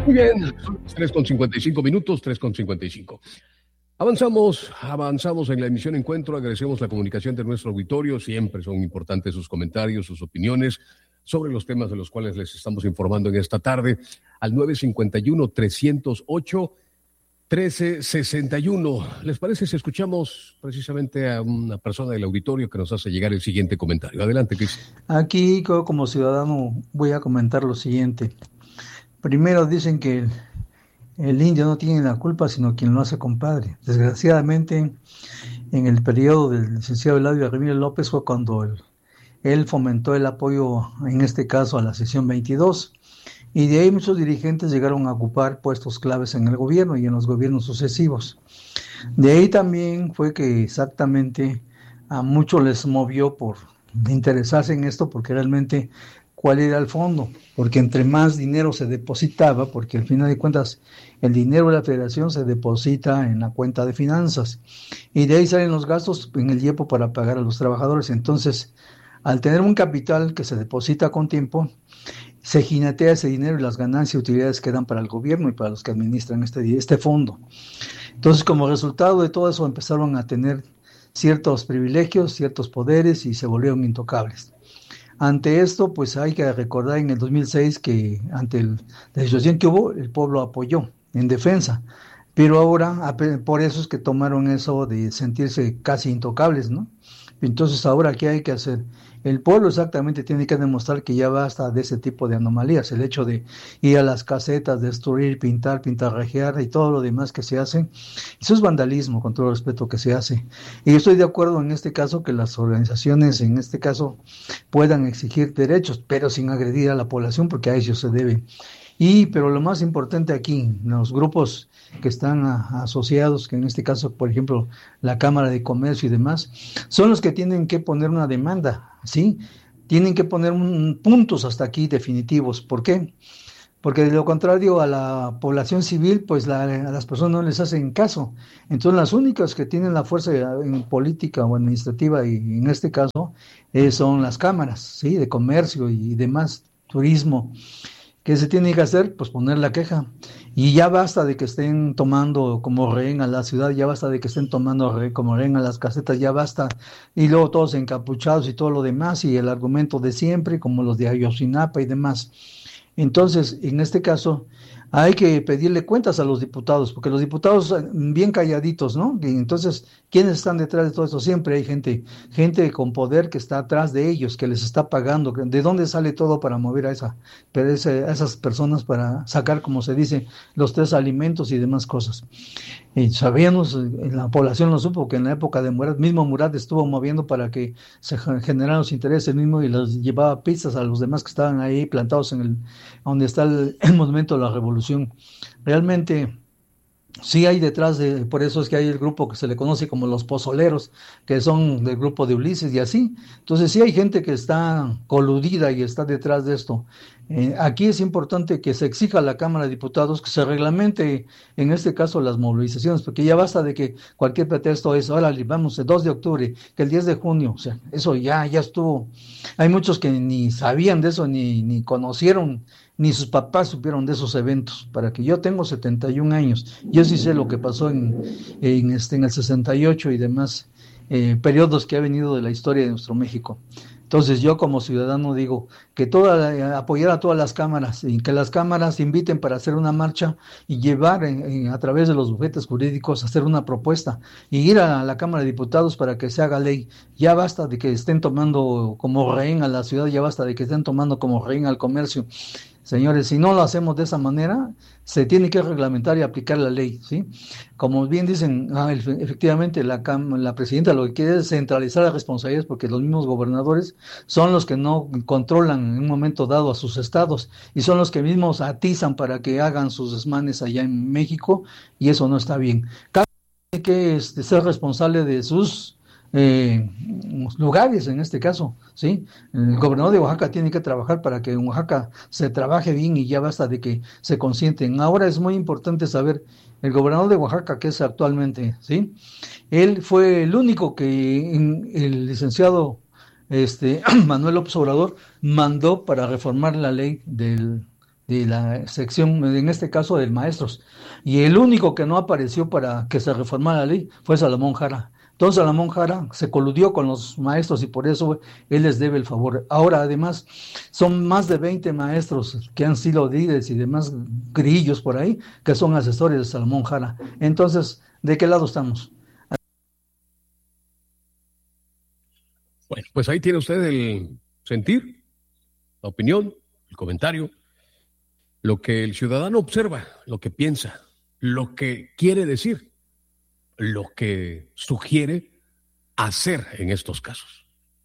Muy bien, son las 3:55 minutos, 3:55. Avanzamos en la emisión Encuentro. Agradecemos la comunicación de nuestro auditorio. Siempre son importantes sus comentarios, sus opiniones sobre los temas de los cuales les estamos informando en esta tarde al 951-308-1361. ¿Les parece si escuchamos precisamente a una persona del auditorio que nos hace llegar el siguiente comentario? Adelante, Cristian. Aquí, como ciudadano, voy a comentar lo siguiente. Primero dicen que el indio no tiene la culpa, sino quien lo hace compadre. Desgraciadamente, en el periodo del licenciado Eladio Ramírez López fue cuando él fomentó el apoyo, en este caso, a la sección 22, y de ahí muchos dirigentes llegaron a ocupar puestos claves en el gobierno y en los gobiernos sucesivos. De ahí también fue que exactamente a muchos les movió por interesarse en esto, porque realmente cuál era el fondo, porque entre más dinero se depositaba, porque al final de cuentas el dinero de la federación se deposita en la cuenta de finanzas y de ahí salen los gastos en el IEPO para pagar a los trabajadores. Entonces, al tener un capital que se deposita con tiempo, se jinetea ese dinero y las ganancias y utilidades quedan para el gobierno y para los que administran este fondo. Entonces, como resultado de todo eso, empezaron a tener ciertos privilegios, ciertos poderes y se volvieron intocables. Ante esto, pues hay que recordar en el 2006 que ante la situación que hubo, el pueblo apoyó en defensa, pero ahora por eso es que tomaron eso de sentirse casi intocables, ¿no? Entonces ahora, ¿qué hay que hacer? El pueblo exactamente tiene que demostrar que ya basta de ese tipo de anomalías, el hecho de ir a las casetas, destruir, pintarrajear y todo lo demás que se hace. Eso es vandalismo, con todo el respeto que se hace. Y yo estoy de acuerdo en este caso que las organizaciones, en este caso, puedan exigir derechos, pero sin agredir a la población, porque a ellos se debe. Pero lo más importante aquí, los grupos que están asociados, que en este caso, por ejemplo, la Cámara de Comercio y demás, son los que tienen que poner una demanda, ¿sí? Tienen que poner puntos hasta aquí definitivos. ¿Por qué? Porque de lo contrario a la población civil, pues a las personas no les hacen caso. Entonces las únicas que tienen la fuerza en política o administrativa, y en este caso, son las cámaras, ¿sí? De comercio y demás, turismo. ¿Qué se tiene que hacer? Pues poner la queja. Y ya basta de que estén tomando como rehén a la ciudad, ya basta de que estén tomando como rehén a las casetas, ya basta. Y luego todos encapuchados y todo lo demás, y el argumento de siempre, como los de Ayotzinapa y demás. Entonces, en este caso, hay que pedirle cuentas a los diputados, porque los diputados bien calladitos, ¿no? Y entonces, ¿quiénes están detrás de todo esto? Siempre hay gente con poder que está atrás de ellos, que les está pagando. ¿De dónde sale todo para mover a esas personas para sacar, como se dice, los 3 alimentos y demás cosas? Y sabíamos, la población lo supo, que en la época de Murat, mismo Murat estuvo moviendo para que se generaran los intereses mismo y los llevaba pizzas a los demás que estaban ahí plantados donde está el monumento de la Revolución. Realmente sí hay detrás por eso es que hay el grupo que se le conoce como los pozoleros, que son del grupo de Ulises y así. Entonces sí hay gente que está coludida y está detrás de esto. Aquí es importante que se exija a la Cámara de Diputados que se reglamente, en este caso, las movilizaciones, porque ya basta de que cualquier pretexto es, órale, vamos, el 2 de octubre, que el 10 de junio, o sea, eso ya estuvo. Hay muchos que ni sabían de eso, ni conocieron, ni sus papás supieron de esos eventos. Para que yo tengo 71 años, yo sí sé lo que pasó en el 68 y demás periodos que ha venido de la historia de nuestro México. Entonces yo como ciudadano digo que apoyar a todas las cámaras y que las cámaras inviten para hacer una marcha y llevar a través de los bufetes jurídicos hacer una propuesta y ir a la Cámara de Diputados para que se haga ley. Ya basta de que estén tomando como rehén a la ciudad, ya basta de que estén tomando como rehén al comercio. Señores, si no lo hacemos de esa manera, se tiene que reglamentar y aplicar la ley, ¿sí? Como bien dicen, efectivamente la presidenta lo que quiere es centralizar las responsabilidades porque los mismos gobernadores son los que no controlan en un momento dado a sus estados y son los que mismos atizan para que hagan sus desmanes allá en México y eso no está bien. Cada uno tiene que ser responsable de sus lugares en este caso, ¿sí? El gobernador de Oaxaca tiene que trabajar para que en Oaxaca se trabaje bien y ya basta de que se consienten. Ahora es muy importante saber, el gobernador de Oaxaca que es actualmente, ¿sí? Él fue el único que el licenciado Manuel López Obrador mandó para reformar la ley del de la sección, en este caso de maestros. Y el único que no apareció para que se reformara la ley fue Salomón Jara. Entonces Salomón Jara se coludió con los maestros y por eso él les debe el favor. Ahora, además, son más de 20 maestros que han sido líderes y demás grillos por ahí, que son asesores de Salomón Jara. Entonces, ¿de qué lado estamos? Bueno, pues ahí tiene usted el sentir, la opinión, el comentario, lo que el ciudadano observa, lo que piensa, lo que quiere decir, lo que sugiere hacer en estos casos.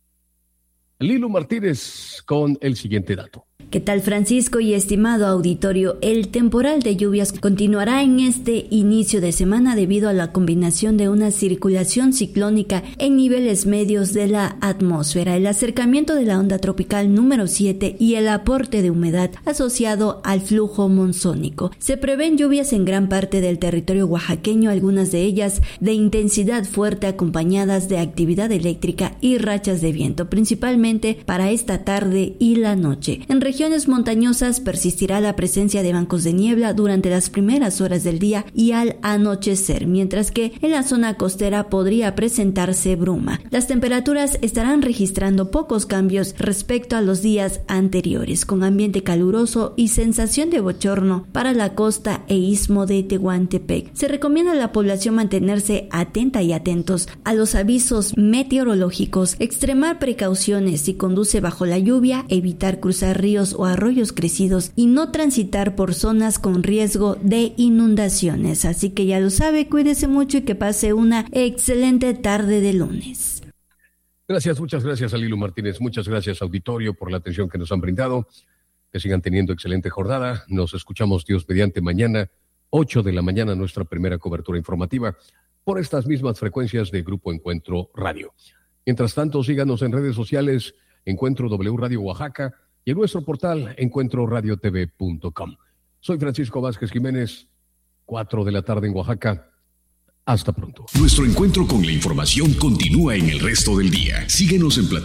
Lilo Martínez con el siguiente dato. ¿Qué tal, Francisco y estimado auditorio? El temporal de lluvias continuará en este inicio de semana debido a la combinación de una circulación ciclónica en niveles medios de la atmósfera, el acercamiento de la onda tropical número 7 y el aporte de humedad asociado al flujo monzónico. Se prevén lluvias en gran parte del territorio oaxaqueño, algunas de ellas de intensidad fuerte acompañadas de actividad eléctrica y rachas de viento, principalmente para esta tarde y la noche. En regiones montañosas persistirá la presencia de bancos de niebla durante las primeras horas del día y al anochecer, mientras que en la zona costera podría presentarse bruma. Las temperaturas estarán registrando pocos cambios respecto a los días anteriores, con ambiente caluroso y sensación de bochorno para la costa e istmo de Tehuantepec. Se recomienda a la población mantenerse atenta y atentos a los avisos meteorológicos, extremar precauciones si conduce bajo la lluvia, evitar cruzar ríos o arroyos crecidos y no transitar por zonas con riesgo de inundaciones. Así que ya lo sabe, cuídese mucho y que pase una excelente tarde de lunes. Gracias, muchas gracias a Lilo Martínez, muchas gracias auditorio por la atención que nos han brindado, que sigan teniendo excelente jornada. Nos escuchamos Dios mediante mañana, 8 de la mañana, nuestra primera cobertura informativa por estas mismas frecuencias de Grupo Encuentro Radio. Mientras tanto, síganos en redes sociales, Encuentro W Radio Oaxaca, y en nuestro portal encuentroradiotv.com. Soy Francisco Vázquez Jiménez, 4 de la tarde en Oaxaca. Hasta pronto. Nuestro encuentro con la información continúa en el resto del día. Síguenos en plataformas.